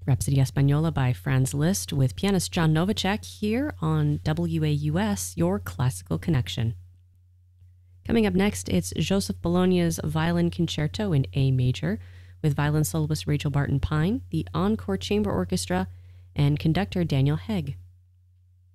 Rhapsody Española by Franz Liszt with pianist John Novacek here on WAUS, your classical connection. Coming up next, it's Joseph Bologna's Violin Concerto in A major with violin soloist Rachel Barton Pine, the Encore Chamber Orchestra, and conductor Daniel Hegg.